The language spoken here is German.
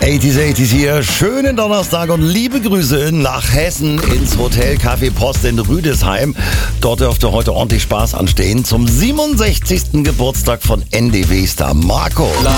80s hier. Schönen Donnerstag und liebe Grüße nach Hessen ins Hotel Café Post in Rüdesheim. Dort dürfte heute ordentlich Spaß anstehen zum 67. Geburtstag von NDW-Star Marco.